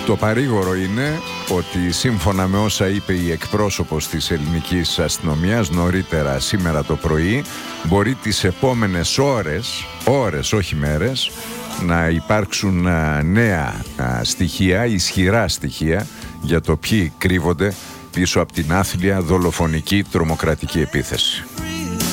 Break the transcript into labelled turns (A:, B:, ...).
A: Το παρήγορο είναι ότι σύμφωνα με όσα είπε η εκπρόσωπος της ελληνικής αστυνομίας νωρίτερα σήμερα το πρωί, μπορεί τις επόμενες ώρες όχι μέρες, να υπάρξουν νέα στοιχεία, ισχυρά στοιχεία για το ποιοι κρύβονται πίσω από την άθλια δολοφονική τρομοκρατική επίθεση.